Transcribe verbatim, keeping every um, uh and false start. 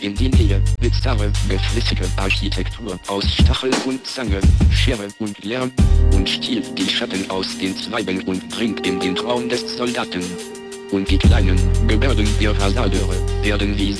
In die Nähe, bizarre, geflissige Architektur aus Stachel und Zange, Schere und Lärm und stiehlt die Schatten aus den Zweigen und bringt in den Traum des Soldaten. Und die kleinen Gebärden der Hasardeure werden wie